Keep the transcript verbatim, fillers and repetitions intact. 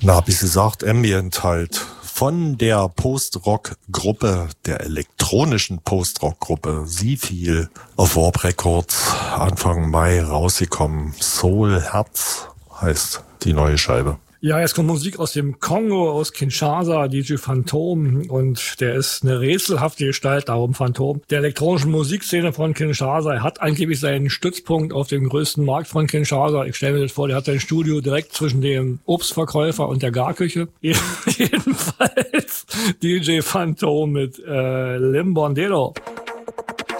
Na, wie sie sagt, Ambient halt. Von der Post-Rock-Gruppe, der elektronischen Post-Rock-Gruppe, Seafield auf Warp Records Anfang Mai rausgekommen. Soul Herz heißt die neue Scheibe. Ja, jetzt kommt Musik aus dem Kongo, aus Kinshasa, D J Phantom, und der ist eine rätselhafte Gestalt, darum Phantom. Der elektronischen Musikszene von Kinshasa, er hat angeblich seinen Stützpunkt auf dem größten Markt von Kinshasa. Ich stelle mir das vor, der hat sein Studio direkt zwischen dem Obstverkäufer und der Garküche. Jedenfalls D J Phantom mit äh, Limbondelo.